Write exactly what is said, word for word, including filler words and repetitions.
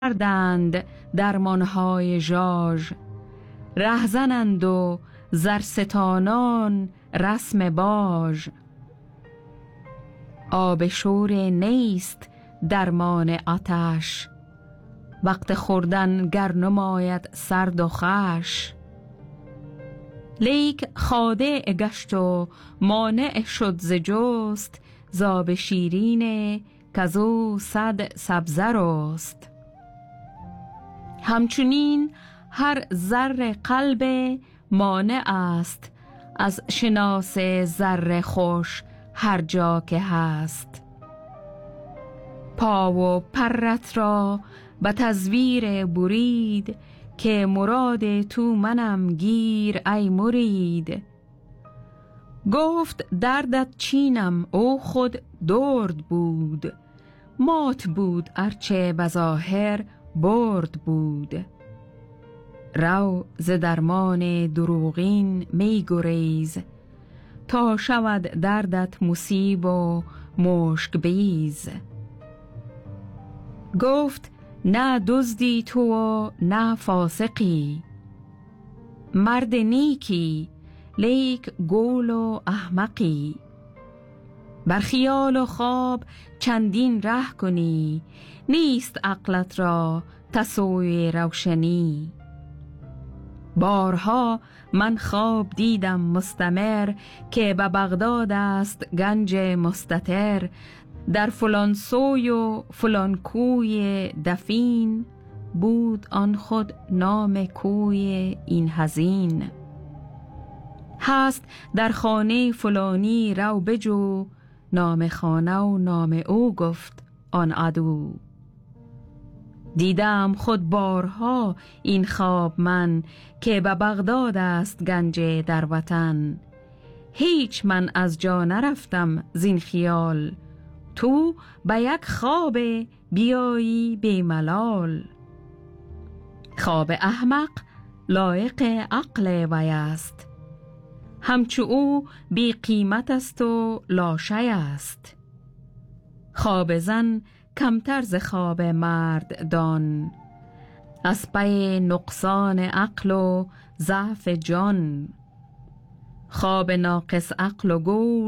کردند درمانهای ژاژ، رهزنند و زرستانان رسم باژ. آب شوره نیست درمان آتش، وقت خوردن گر نماید سرد و خوش. لیک خادع گشت و مانع شد ز جست، زآب شیرین کزو صد سبزه رست. همچنین هر زر قلب مانع است، از شناس زر خوش هر جا که هست. پا و پرت را به تزویر برید، که مراد تو منم گیر ای مرید. گفت دردت چینم او خود درد بود، مات بود ارچه بظاهر برد بود. رو ز درمان دروغین می گریز، تا شود دردت مصیب و مشک بیز. گفت نه دزدی تو و نه فاسقی، مرد نیکی لیک گول و احمقی. بر خیال و خواب چندین ره کنی، نیست عقلت را تسوی روشنی. بارها من خواب دیدم مستمر، که به بغداد است گنج مستتر. در فلان سوی و فلان کوی دفین، بود آن خود نام کوی این حزین. هست در خانه فلانی رو بجو، نام خانه و نام او گفت آن عدو. دیدم خود بارها این خواب من، که به بغداد است گنج در وطن. هیچ من از جا نرفتم زین خیال، تو به یک خواب بیایی بی ملال. خواب احمق لایق عقل وی است، همچو او بی قیمت است و لاشی است. خواب زن کمتر ز خواب مرد دان، از پی نقصان عقل و ضعف جان. خواب ناقص عقل و گول